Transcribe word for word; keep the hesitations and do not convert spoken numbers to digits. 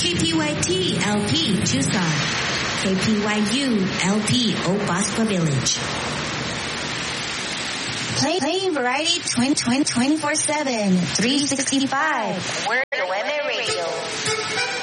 K P Y T L P Tucson, K P Y U L P Oak Bosco Village. Play, playing variety twenty, twenty, twenty-four seven, three sixty-five. We're the women.